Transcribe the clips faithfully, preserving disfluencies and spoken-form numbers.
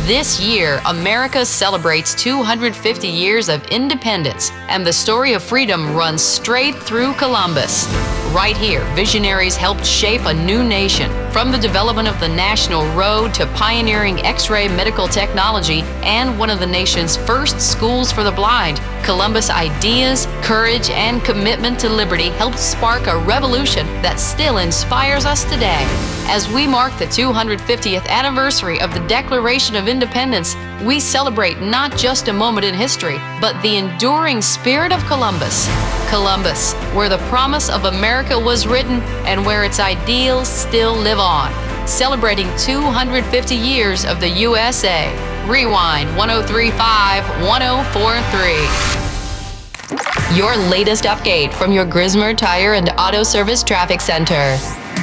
This year, America celebrates two hundred fifty years of independence, and the story of freedom runs straight through Columbus. Right here, visionaries helped shape a new nation, from the development of the National Road to pioneering X-ray medical technology and one of the nation's first schools for the blind. Columbus' ideas, courage, and commitment to liberty helped spark a revolution that still inspires us today. As we mark the two hundred fiftieth anniversary of the Declaration of Independence, we celebrate not just a moment in history, but the enduring spirit of Columbus. Columbus, where the promise of America was written and where its ideals still live on. Celebrating two hundred fifty years of the U S A. Rewind one oh three point five, one oh four point three. Your latest update from your Grismer Tire and Auto Service Traffic Center.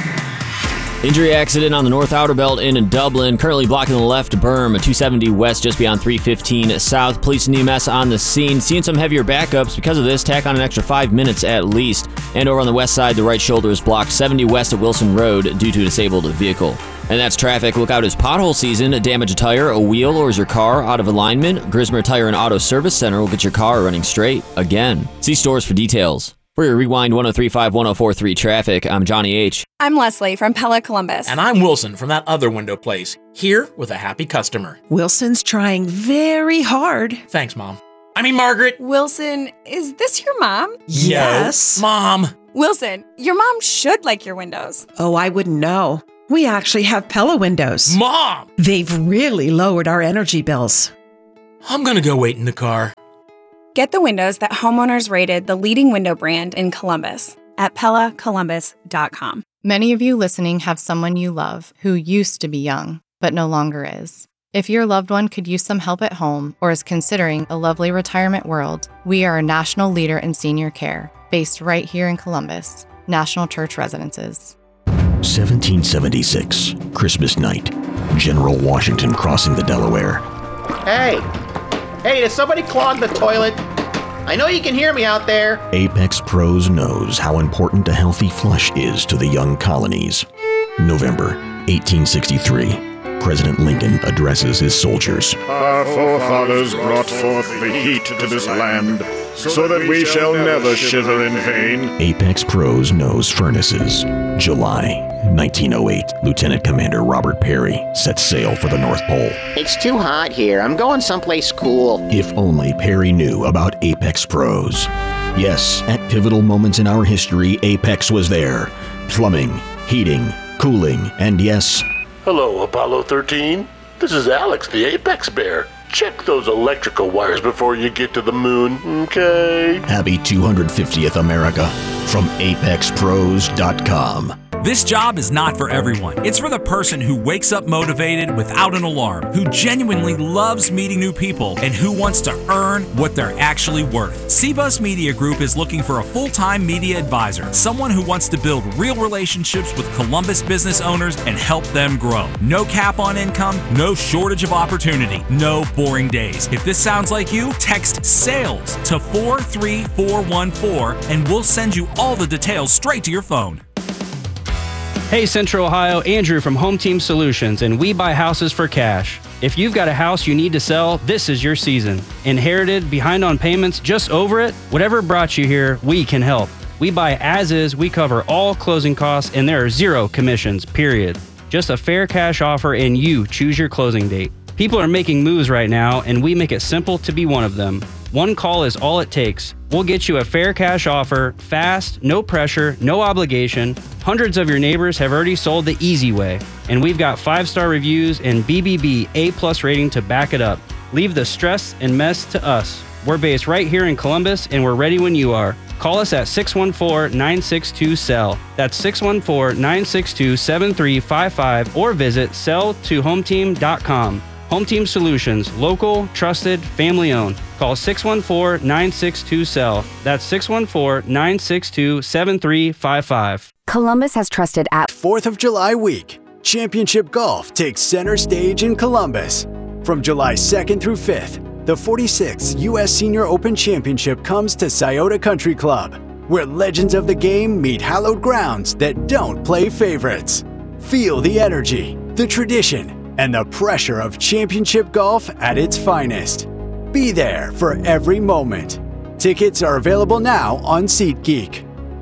Injury accident on the North Outer Belt in Dublin, currently blocking the left berm, two seventy west just beyond three fifteen south. Police and E M S on the scene. Seeing some heavier backups because of this. Tack on an extra five minutes at least. And over on the west side, the right shoulder is blocked seventy west at Wilson Road due to a disabled vehicle. And that's traffic. Look out as pothole season. Damage a tire, a wheel, or is your car out of alignment? Grismer Tire and Auto Service Center will get your car running straight again. See stores for details. For your Rewind one oh three point five, one oh four point three traffic, I'm Johnny H. I'm Leslie from Pella Columbus. And I'm Wilson from that other window place, here with a happy customer. Wilson's trying very hard. Thanks, Mom. I mean, Margaret. Wilson, is this your mom? Yes. Yo, Mom. Wilson, your mom should like your windows. Oh, I wouldn't know. We actually have Pella windows. Mom! They've really lowered our energy bills. I'm gonna go wait in the car. Get the windows that homeowners rated the leading window brand in Columbus at Pella Columbus dot com. Many of you listening have someone you love who used to be young, but no longer is. If your loved one could use some help at home or is considering a lovely retirement world, we are a national leader in senior care, based right here in Columbus, National Church Residences. seventeen seventy-six, Christmas night. General Washington crossing the Delaware. Hey! Hey, did somebody clog the toilet? I know you can hear me out there. Apex Pros knows how important a healthy flush is to the young colonies. November eighteen sixty-three. President Lincoln addresses his soldiers. Our forefathers brought forth the heat to this land, so that we shall never shiver in vain. Apex Pros knows furnaces. July nineteen oh eight, Lieutenant Commander Robert Perry sets sail for the North Pole. It's too hot here. I'm going someplace cool. If only Perry knew about Apex Pros. Yes, at pivotal moments in our history, Apex was there. Plumbing, heating, cooling, and yes... Hello, Apollo thirteen. This is Alex, the Apex Bear. Check those electrical wires before you get to the moon, okay? Happy two hundred fiftieth America from apex pros dot com. This job is not for everyone. It's for the person who wakes up motivated without an alarm, who genuinely loves meeting new people, and who wants to earn what they're actually worth. C-Bus Media Group is looking for a full-time media advisor, someone who wants to build real relationships with Columbus business owners and help them grow. No cap on income, no shortage of opportunity, no boring days. If this sounds like you, text SALES to four three four one four and we'll send you all the details straight to your phone. Hey Central Ohio, Andrew from Home Team Solutions, and we buy houses for cash. If you've got a house you need to sell, this is your season. Inherited, behind on payments, just over it? Whatever brought you here, we can help. We buy as is, we cover all closing costs, and there are zero commissions, period. Just a fair cash offer and you choose your closing date. People are making moves right now, and we make it simple to be one of them. One call is all it takes. We'll get you a fair cash offer, fast, no pressure, no obligation. Hundreds of your neighbors have already sold the easy way, and we've got five-star reviews and B B B A-plus rating to back it up. Leave the stress and mess to us. We're based right here in Columbus, and we're ready when you are. Call us at six one four, nine six two, S E L L. That's six one four, nine six two, seven three five five or visit sell to home team dot com. Home Team Solutions, local, trusted, family owned. Call six one four, nine six two, S E L L. That's six one four, nine six two, seven three five five. Columbus has trusted app. fourth of July week. Championship Golf takes center stage in Columbus. From July second through fifth, the forty-sixth U S Senior Open Championship comes to Scioto Country Club, where legends of the game meet hallowed grounds that don't play favorites. Feel the energy, the tradition, and the pressure of championship golf at its finest. Be there for every moment. Tickets are available now on SeatGeek.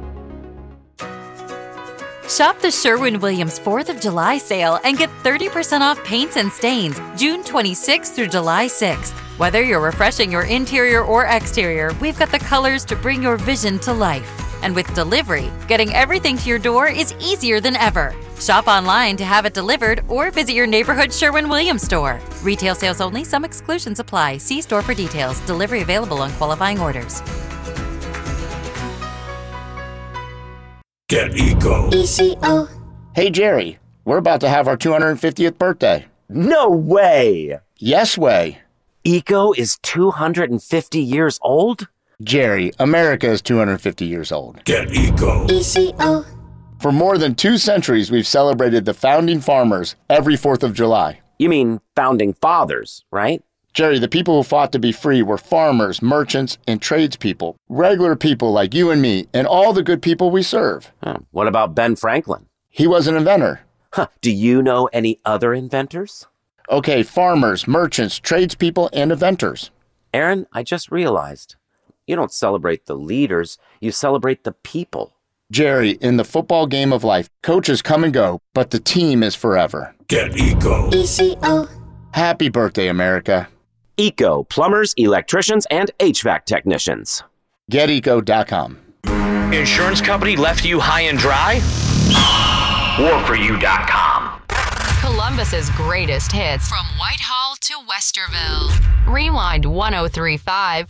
Shop the Sherwin-Williams fourth of July sale and get thirty percent off paints and stains June twenty-sixth through July sixth. Whether you're refreshing your interior or exterior, we've got the colors to bring your vision to life. And with delivery, getting everything to your door is easier than ever. Shop online to have it delivered or visit your neighborhood Sherwin-Williams store. Retail sales only. Some exclusions apply. See store for details. Delivery available on qualifying orders. Get Eco. E C O. Hey, Jerry, we're about to have our two hundred fiftieth birthday. No way! Yes way. Eco is two hundred fifty years old? Jerry, America is two hundred fifty years old. Get Eco. E C O. For more than two centuries, we've celebrated the founding farmers every fourth of July. You mean founding fathers, right? Jerry, the people who fought to be free were farmers, merchants, and tradespeople. Regular people like you and me, and all the good people we serve. Huh. What about Ben Franklin? He was an inventor. Huh. Do you know any other inventors? Okay, farmers, merchants, tradespeople, and inventors. Aaron, I just realized. You don't celebrate the leaders, you celebrate the people. Jerry, in the football game of life, coaches come and go, but the team is forever. Get Eco. E C O. Happy birthday, America. Eco, plumbers, electricians, and H V A C technicians. Get eco dot com. Insurance company left you high and dry? war for you dot com. Columbus's greatest hits from Whitehall to Westerville. Rewind ten thirty-five